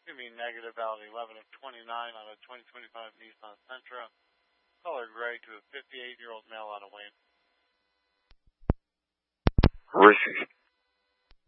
to be negative valid 11 of 29 on a 2025 Nissan Sentra, color gray, to a 58-year-old male out of Wayne. Richie.